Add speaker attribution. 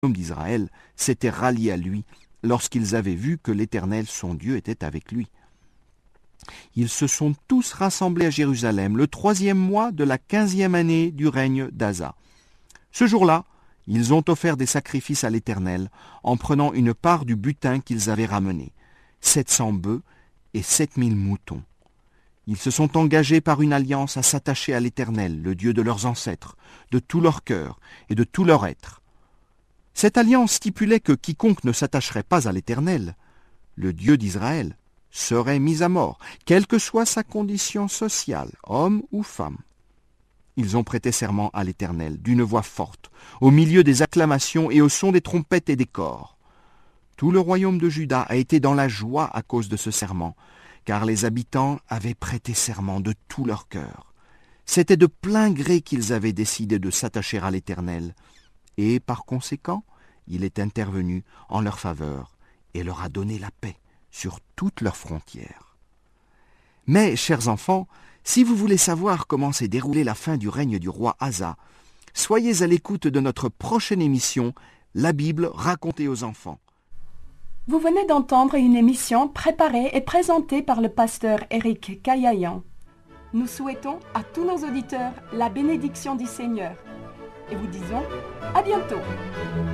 Speaker 1: d'Israël s'étaient ralliés à lui lorsqu'ils avaient vu que l'Éternel, son Dieu, était avec lui. Ils se sont tous rassemblés à Jérusalem le 3e mois de la 15e année du règne d'Asa. Ce jour-là, ils ont offert des sacrifices à l'Éternel en prenant une part du butin qu'ils avaient ramené, 700 bœufs et 7000 moutons. Ils se sont engagés par une alliance à s'attacher à l'Éternel, le Dieu de leurs ancêtres, de tout leur cœur et de tout leur être. Cette alliance stipulait que quiconque ne s'attacherait pas à l'Éternel, le Dieu d'Israël, serait mis à mort, quelle que soit sa condition sociale, homme ou femme. Ils ont prêté serment à l'Éternel d'une voix forte, au milieu des acclamations et au son des trompettes et des cors. Tout le royaume de Juda a été dans la joie à cause de ce serment, car les habitants avaient prêté serment de tout leur cœur. C'était de plein gré qu'ils avaient décidé de s'attacher à l'Éternel, et par conséquent, il est intervenu en leur faveur et leur a donné la paix sur toutes leurs frontières. Mais, chers enfants, si vous voulez savoir comment s'est déroulée la fin du règne du roi Asa, soyez à l'écoute de notre prochaine émission, La Bible racontée aux enfants.
Speaker 2: Vous venez d'entendre une émission préparée et présentée par le pasteur Éric Caillayan. Nous souhaitons à tous nos auditeurs la bénédiction du Seigneur et vous disons à bientôt.